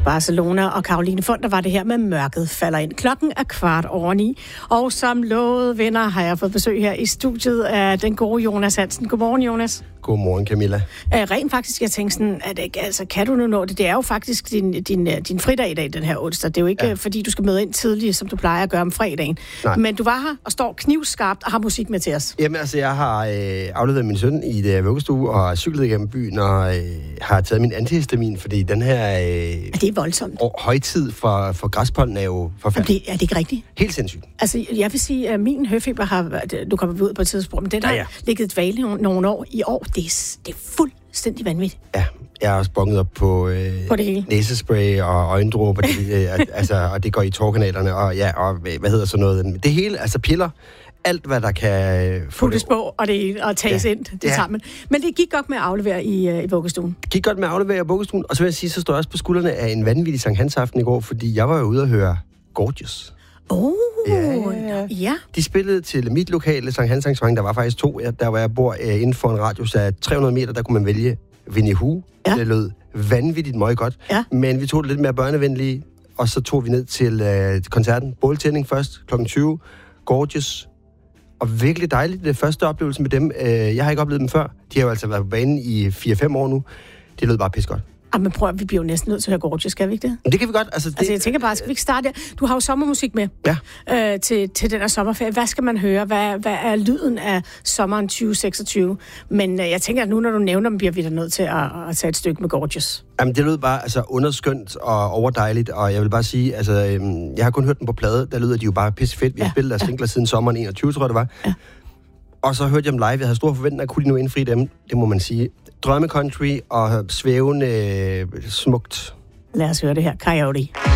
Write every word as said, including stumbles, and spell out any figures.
Barcelona og Caroline Fund, der var det her med Mørket falder ind. Klokken er kvart over ni, og som lovet venner har jeg fået besøg her i studiet af den gode Jonas Hansen. Godmorgen, Jonas. Godmorgen, Camilla. Æ, rent faktisk, jeg tænkte sådan, at altså, kan du nu nå det? Det er jo faktisk din, din, din fridag i dag, den her onsdag. Det er jo ikke, ja. fordi du skal møde ind tidligt, som du plejer at gøre om fredagen. Nej. Men du var her og står knivskarpt og har musik med til os. Jamen altså, jeg har øh, afleveret min søn i det vuggestue og cyklet igennem byen og øh, har taget min antihistamin, fordi den her øh, er det voldsomt? Og højtid for, for græspollen er jo forfærdelig. Det, er det ikke rigtigt? Helt sindssygt. Altså, jeg vil sige, at min høfeber har, du kommer ud på et tidspunkt, men den ja, har ja. ligget dvale nogle år. I år, det er, det er fuldstændig vanvittigt. Ja, jeg har også bunget op på, øh, på det hele. Næsespray og øjendråber, det, øh, altså, og det går i tårkanalerne, og ja, og hvad hedder så noget? Det hele, altså piller, alt hvad der kan puttes på, og, det, og tages ja. ind, det ja. sammen. Men det gik godt med at aflevere i, i vuggestuen. Det gik godt med at aflevere i vuggestuen, og så vil jeg sige, så står jeg også på skuldrene af en vanvittig Sankt Hans aften i går, fordi jeg var jo ude at høre Gorgeous. Oh, ja, ja, ja. ja. De spillede til mit lokale Sankt Hans arrangement. Der var faktisk to. Der hvor jeg bor øh, inden for en radius af tre hundrede meter, der kunne man vælge Winnie Hu. Ja. Det lød vanvittigt meget godt. Ja. Men vi tog det lidt mere børnevenlige, og så tog vi ned til øh, koncerten. Båltænding først, klokken tyve. Gorgeous. Og virkelig dejligt. Det første oplevelse med dem. Øh, jeg har ikke oplevet dem før. De har jo altså været på banen i fire fem år nu. Det lød bare pis godt. Ah, men prøv at, vi bliver jo næsten nødt til at høre Gorgeous, skal vi ikke det? Det kan vi godt. Altså, det... altså jeg tænker bare, skal vi ikke starte der? Du har jo sommermusik med ja. øh, til, til den her sommerferie. Hvad skal man høre? Hvad, hvad er lyden af sommeren tyve seksogtyve? Men øh, jeg tænker, at nu når du nævner dem, bliver vi da nødt til at, at tage et stykke med Gorgeous. Jamen, det lød bare altså, underskønt og overdejligt, og jeg vil bare sige, altså, øhm, jeg har kun hørt den på plade, der lyder de jo bare pissefedt. Vi har ja. spillet deres ja. singler siden sommeren enogtyve, tror jeg det var. Ja. Og så hørte jeg dem live. Jeg havde store forventninger, kunne de nu indfri dem? Det må man sige. Drømme country og svævende smukt. Lad os høre det her. Coyote.